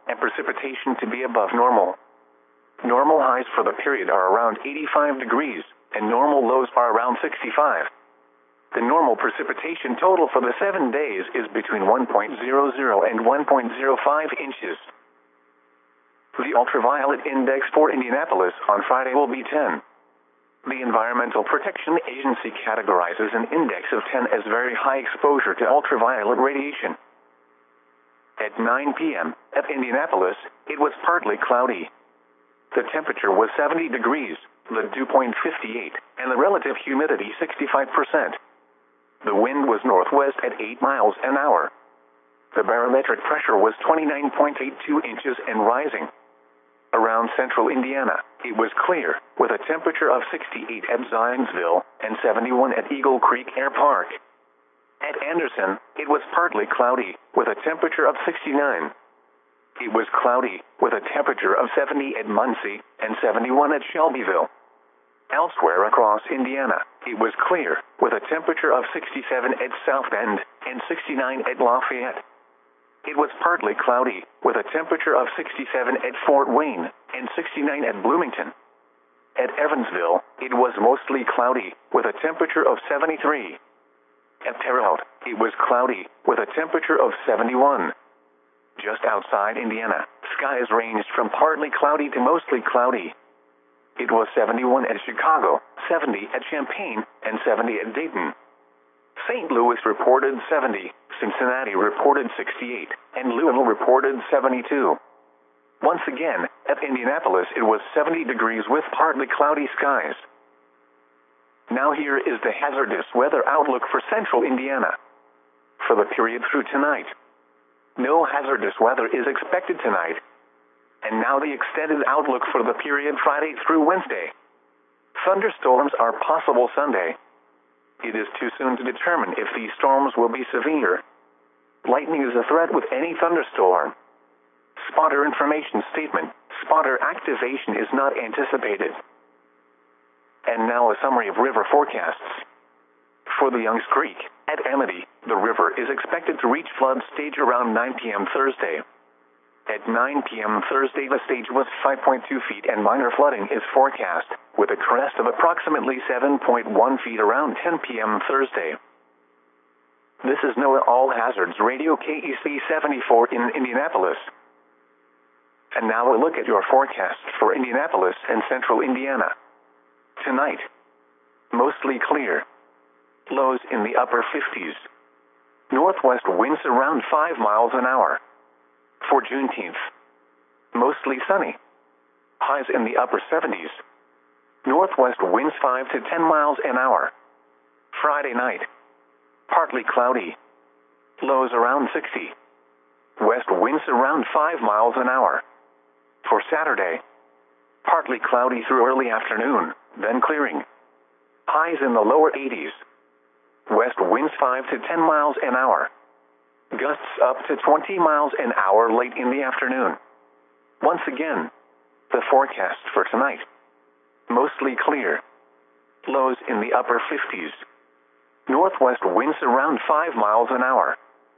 and precipitation to be above normal. Normal highs for the period are around 85 degrees, and normal lows are around 65. The normal precipitation total for the 7 days is between 1.00 and 1.05 inches. The ultraviolet index for Indianapolis on Friday will be 10. The Environmental Protection Agency categorizes an index of 10 as very high exposure to ultraviolet radiation. At 9 p.m. at Indianapolis, it was partly cloudy. The temperature was 70 degrees, the dew point 58, and the relative humidity 65%. The wind was northwest at 8 miles an hour. The barometric pressure was 29.82 inches and rising. Around central Indiana, it was clear, with a temperature of 68 at Zionsville and 71 at Eagle Creek Air Park. At Anderson, it was partly cloudy, with a temperature of 69. It was cloudy, with a temperature of 70 at Muncie and 71 at Shelbyville. Elsewhere across Indiana, it was clear, with a temperature of 67 at South Bend and 69 at Lafayette. It was partly cloudy, with a temperature of 67 at Fort Wayne and 69 at Bloomington. At Evansville, it was mostly cloudy, with a temperature of 73. At Terre Haute, it was cloudy, with a temperature of 71. Just outside Indiana, skies ranged from partly cloudy to mostly cloudy. It was 71 at Chicago, 70 at Champaign, and 70 at Dayton. St. Louis reported 70, Cincinnati reported 68, and Louisville reported 72. Once again, at Indianapolis it was 70 degrees with partly cloudy skies. Now here is the hazardous weather outlook for central Indiana. For the period through tonight, no hazardous weather is expected tonight. And now the extended outlook for the period Friday through Wednesday. Thunderstorms are possible Sunday. It is too soon to determine if these storms will be severe. Lightning is a threat with any thunderstorm. Spotter information statement: spotter activation is not anticipated. And now a summary of river forecasts. For the Youngs Creek, at Amity, the river is expected to reach flood stage around 9 p.m. Thursday. At 9 p.m. Thursday, the stage was 5.2 feet and minor flooding is forecast, with a crest of approximately 7.1 feet around 10 p.m. Thursday. This is NOAA All Hazards Radio KEC 74 in Indianapolis. And now a look at your forecast for Indianapolis and central Indiana. Tonight, mostly clear. Lows in the upper 50s. Northwest winds around 5 miles an hour. For Juneteenth, mostly sunny. Highs in the upper 70s. Northwest winds 5 to 10 miles an hour. Friday night, partly cloudy. Lows around 60. West winds around 5 miles an hour. For Saturday, partly cloudy through early afternoon, then clearing. Highs in the lower 80s. West winds 5 to 10 miles an hour. Gusts up to 20 miles an hour late in the afternoon. Once again, the forecast for tonight. Mostly clear. Lows in the upper 50s. Northwest winds around 5 miles an hour.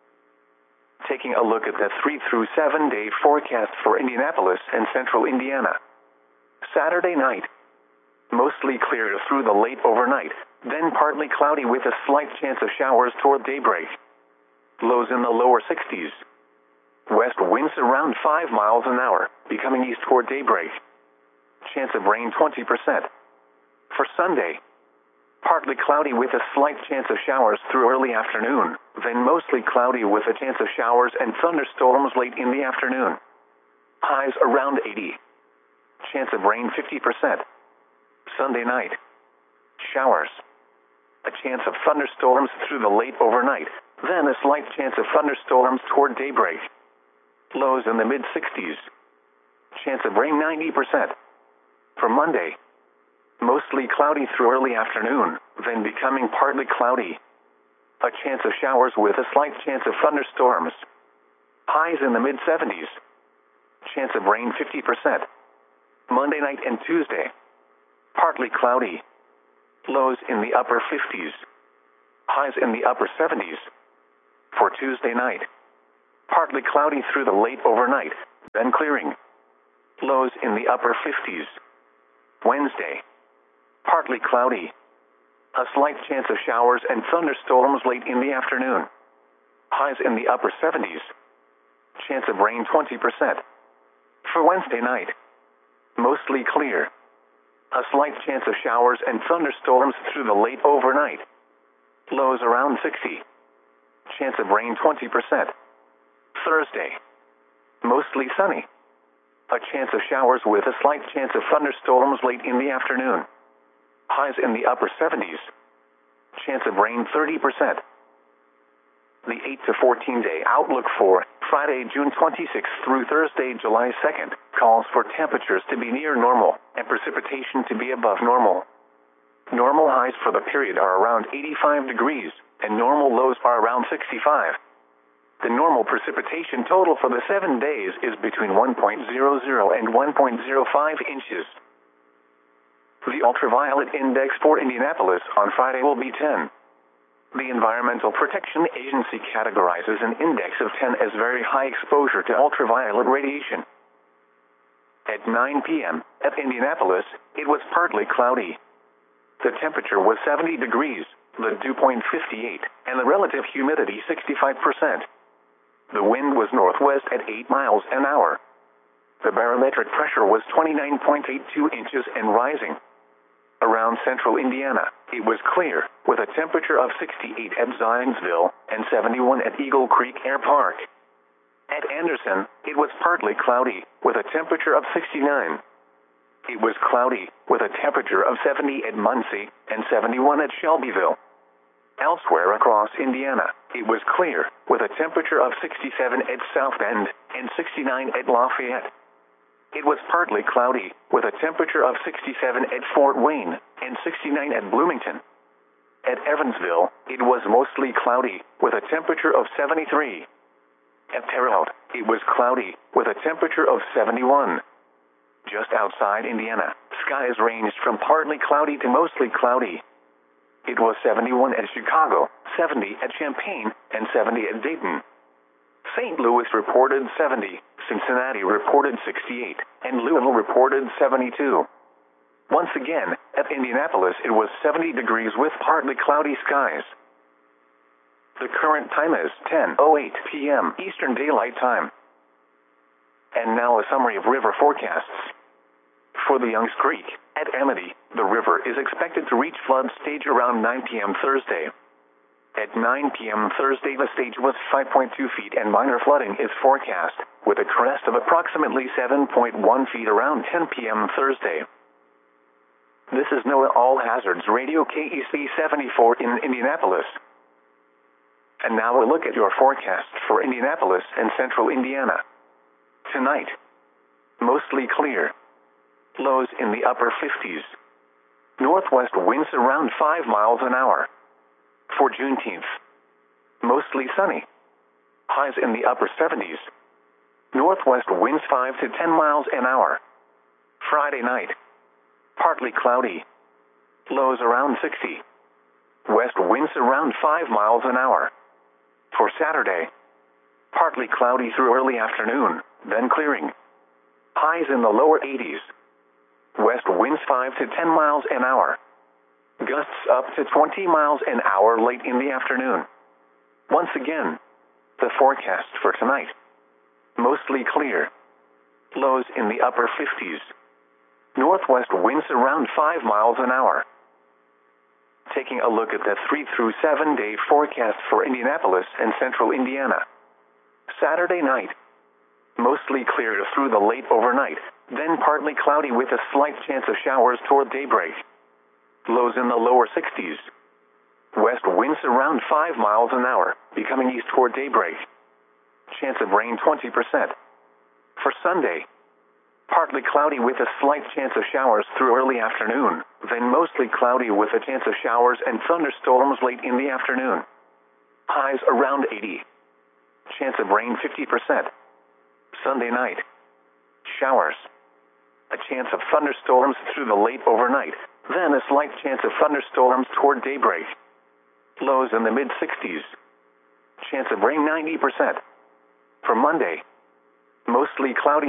Taking a look at the 3 through 7 day forecast for Indianapolis and central Indiana. Saturday night, mostly clear through the late overnight, then partly cloudy with a slight chance of showers toward daybreak. Lows in the lower 60s. West winds around 5 miles an hour, becoming east toward daybreak. Chance of rain 20%. For Sunday, partly cloudy with a slight chance of showers through early afternoon, then mostly cloudy with a chance of showers and thunderstorms late in the afternoon. Highs around 80. Chance of rain 50%. Sunday night, showers. A chance of thunderstorms through the late overnight, then a slight chance of thunderstorms toward daybreak. Lows in the mid-60s. Chance of rain 90%. For Monday, mostly cloudy through early afternoon, then becoming partly cloudy. A chance of showers with a slight chance of thunderstorms. Highs in the mid-70s. Chance of rain 50%. Monday night and Tuesday, partly cloudy. Lows in the upper 50s. Highs in the upper 70s. For Tuesday night, partly cloudy through the late overnight, then clearing. Lows in the upper 50s. Wednesday, partly cloudy. A slight chance of showers and thunderstorms late in the afternoon. Highs in the upper 70s. Chance of rain 20%. For Wednesday night, mostly clear. A slight chance of showers and thunderstorms through the late overnight. Lows around 60. Chance of rain 20%. Thursday, mostly sunny. A chance of showers with a slight chance of thunderstorms late in the afternoon. Highs in the upper 70s. Chance of rain 30%. The 8 to 14 day outlook for Friday, June 26th through Thursday, July 2nd, calls for temperatures to be near normal and precipitation to be above normal. Normal highs for the period are around 85 degrees, and normal lows are around 65. The normal precipitation total for the 7 days is between 1.00 and 1.05 inches. The ultraviolet index for Indianapolis on Friday will be 10. The Environmental Protection Agency categorizes an index of 10 as very high exposure to ultraviolet radiation. At 9 p.m. at Indianapolis, it was partly cloudy. The temperature was 70 degrees, the dew point 58, and the relative humidity 65%. The wind was northwest at 8 miles an hour. The barometric pressure was 29.82 inches and rising. Around central Indiana, it was clear, with a temperature of 68 at Zionsville and 71 at Eagle Creek Air Park. At Anderson, it was partly cloudy, with a temperature of 69. It was cloudy, with a temperature of 70 at Muncie and 71 at Shelbyville. Elsewhere across Indiana, it was clear, with a temperature of 67 at South Bend and 69 at Lafayette. It was partly cloudy, with a temperature of 67 at Fort Wayne and 69 at Bloomington. At Evansville, it was mostly cloudy, with a temperature of 73. At Terre Haute, it was cloudy, with a temperature of 71. Just outside Indiana, skies ranged from partly cloudy to mostly cloudy. It was 71 at Chicago, 70 at Champaign, and 70 at Dayton. St. Louis reported 70, Cincinnati reported 68, and Louisville reported 72. Once again, at Indianapolis it was 70 degrees with partly cloudy skies. The current time is 10:08 p.m. Eastern Daylight Time. And now a summary of river forecasts. For the Youngs Creek, at Amity, the river is expected to reach flood stage around 9 p.m. Thursday. At 9 p.m. Thursday, the stage was 5.2 feet and minor flooding is forecast, with a crest of approximately 7.1 feet around 10 p.m. Thursday. This is NOAA All Hazards Radio KEC 74 in Indianapolis. And now a look at your forecast for Indianapolis and central Indiana. Tonight, mostly clear. Lows in the upper 50s. Northwest winds around 5 miles an hour. For Juneteenth, mostly sunny. Highs in the upper 70s. Northwest winds 5 to 10 miles an hour. Friday night, partly cloudy. Lows around 60. West winds around 5 miles an hour. For Saturday, partly cloudy through early afternoon, then clearing. Highs in the lower 80s. West winds 5 to 10 miles an hour. Gusts up to 20 miles an hour late in the afternoon. Once again, the forecast for tonight. Mostly clear. Lows in the upper 50s. Northwest winds around 5 miles an hour. Taking a look at the 3 through 7 day forecast for Indianapolis and central Indiana. Saturday night, mostly clear through the late overnight, then partly cloudy with a slight chance of showers toward daybreak. Lows in the lower 60s. West winds around 5 miles an hour, becoming east toward daybreak. Chance of rain 20%. For Sunday, partly cloudy with a slight chance of showers through early afternoon, then mostly cloudy with a chance of showers and thunderstorms late in the afternoon. Highs around 80. Chance of rain 50%. Sunday night, showers. A chance of thunderstorms through the late overnight, then a slight chance of thunderstorms toward daybreak. Lows in the mid-60s. Chance of rain 90%. For Monday, Mostly cloudy.